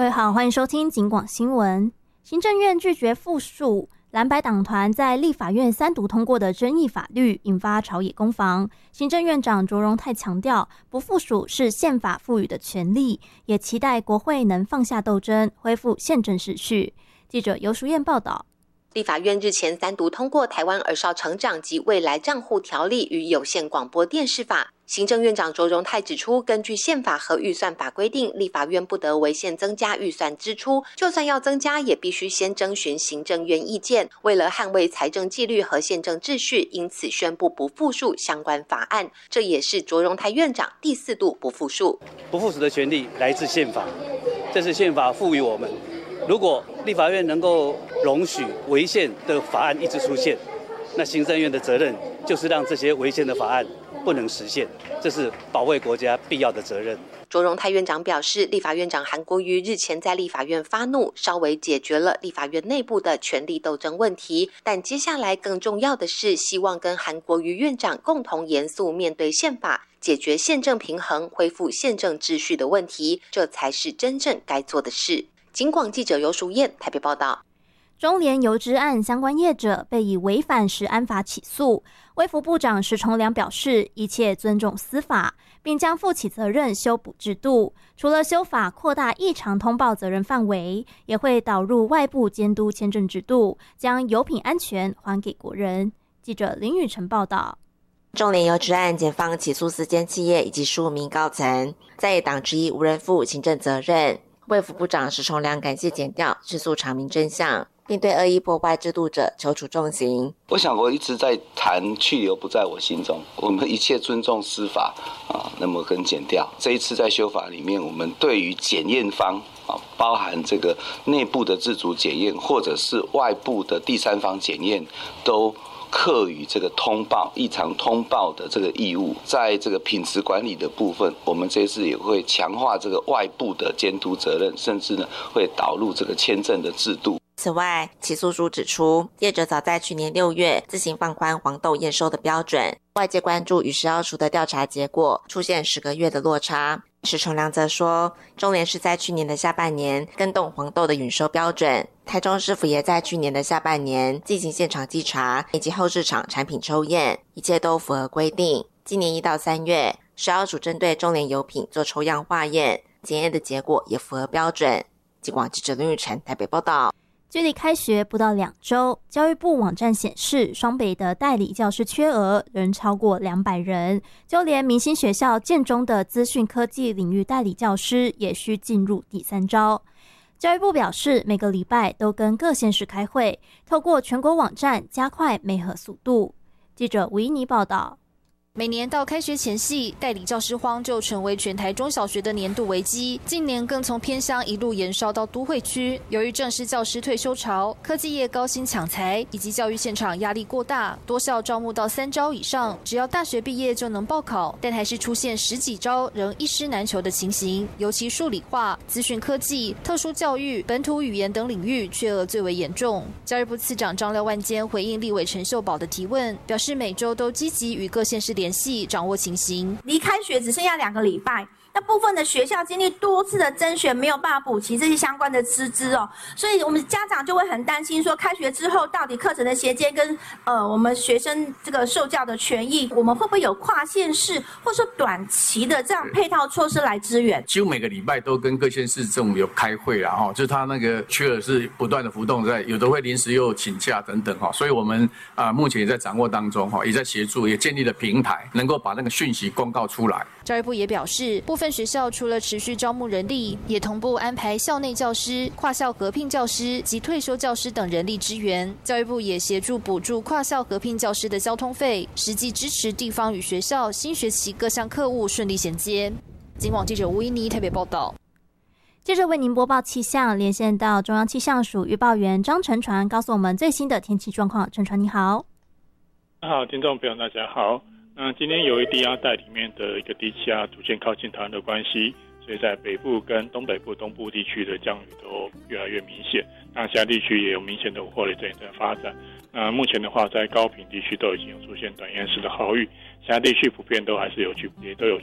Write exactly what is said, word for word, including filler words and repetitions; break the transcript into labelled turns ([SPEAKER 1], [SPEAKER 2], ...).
[SPEAKER 1] 位好，欢迎收听警广新闻。行政院拒绝复述蓝白党团在立法院三读通过的争议法律，引发朝野攻防。行政院长卓荣泰强调，不附属是宪法赋予的权利，也期待国会能放下斗争，恢复宪政秩序。记者游淑燕报道。
[SPEAKER 2] 立法院日前三读通过《台湾儿少成长及未来账户条例》与有线广播电视法。行政院长卓荣泰指出，根据宪法和预算法规定，立法院不得违宪增加预算支出，就算要增加，也必须先征询行政院意见。为了捍卫财政纪律和宪政秩序，因此宣布不附述相关法案。这也是卓荣泰院长第四度不附述。
[SPEAKER 3] 不附属的权利来自宪法，这是宪法赋予我们。如果立法院能够容许违宪的法案一直出现，那行政院的责任就是让这些违宪的法案不能实现，这是保卫国家必要的责任。
[SPEAKER 2] 卓荣泰院长表示，立法院长韩国瑜日前在立法院发怒，稍微解决了立法院内部的权力斗争问题，但接下来更重要的是，希望跟韩国瑜院长共同严肃面对宪法，解决宪政平衡，恢复宪政秩序的问题，这才是真正该做的事。警广记者游淑燕台北报道。
[SPEAKER 1] 中联邮资案相关业者被以违反食安法起诉，卫福部长石崇良表示，一切尊重司法，并将负起责任修补制度。除了修法扩大异常通报责任范围，也会导入外部监督签证制度，将油品安全还给国人。记者林宇晨报道。
[SPEAKER 4] 中联邮资案，检方起诉四间企业以及十五名高层，在野党之一无人负行政责任。卫福部长石崇良感谢检调，迅速查明真相，并对恶意破坏制度者求处重刑。
[SPEAKER 5] 我想我一直在谈去留不在我心中，我们一切尊重司法啊，那么跟检调。这一次在修法里面，我们对于检验方啊，包含这个内部的自主检验，或者是外部的第三方检验，都课予这个通报异常通报的这个义务。在这个品质管理的部分，我们这次也会强化这个外部的监督责任，甚至呢会导入这个签证的制度。
[SPEAKER 4] 此外，起诉书指出，业者早在去年六月自行放宽黄豆验收的标准，外界关注与食药署的调查结果出现十个月的落差。石崇良则说，中联是在去年的下半年更动黄豆的允收标准，台中市府也在去年的下半年进行现场稽查以及后市场产品抽验，一切都符合规定。今年一到三月，食药署针对中联油品做抽样化验，检验的结果也符合标准。警广记者林玉婵台北报道。
[SPEAKER 1] 距离开学不到两周，教育部网站显示，双北的代理教师缺额仍超过两百人，就连明星学校建中的资讯科技领域代理教师也需进入第三招。教育部表示，每个礼拜都跟各县市开会，透过全国网站加快媒合速度。记者吴依妮报道。
[SPEAKER 6] 每年到开学前夕，代理教师荒就成为全台中小学的年度危机。近年更从偏乡一路延烧到都会区。由于正式教师退休潮、科技业高薪抢才以及教育现场压力过大，多校招募到三招以上，只要大学毕业就能报考，但还是出现十几招仍一师难求的情形。尤其数理化、资讯科技、特殊教育、本土语言等领域缺额最为严重。教育部次长张廖万坚回应立委陈秀宝的提问，表示每周都积极与各县市联系掌握情形。
[SPEAKER 7] 离开学只剩下两个礼拜，那部分的学校经历多次的甄选，没有办法补齐这些相关的师资哦，所以我们家长就会很担心说，开学之后到底课程的衔接跟呃我们学生这个受教的权益，我们会不会有跨县市或者说短期的这样配套措施来支援？
[SPEAKER 8] 几乎每个礼拜都跟各县市政府有开会啦哈，就是他那个缺额是不断的浮动在，有的会临时又请假等等哈，所以我们啊、呃、目前也在掌握当中哈，也在协助，也建立了平台，能够把那个讯息公告出来。
[SPEAKER 6] 教育部也表示，部分学校除了持续招募人力，也同步安排校内教师、跨校合聘教师及退休教师等人力支援。教育部也协助补助跨校合聘教师的交通费，实际支持地方与学校新学期各项课务顺利衔接。警广记者吴依妮台北报道。
[SPEAKER 1] 接着为您播报气象，连线到中央气象署预报员张承传，告诉我们最新的天气状况。承传你好。
[SPEAKER 9] 好，听众朋友大家好。那今天由于低压带里面的一个低气压逐渐靠近台湾的关系，所以在北部跟东北部、东部地区的降雨都越来越明显。那其他地区也有明显的午后雷阵雨在发展。那目前的话，在高屏地区都已经有出现短延时的豪雨，其他地区普遍都还是有局也都有